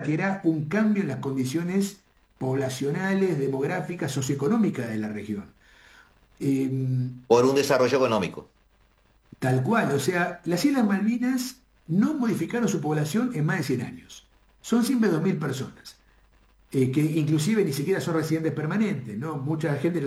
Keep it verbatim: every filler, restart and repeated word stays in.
que era un cambio en las condiciones poblacionales, demográficas, socioeconómicas de la región. Eh, Por un desarrollo económico. Tal cual, o sea, las Islas Malvinas no modificaron su población en más de cien años. Son siempre dos mil personas, eh, que inclusive ni siquiera son residentes permanentes, ¿no? Mucha gente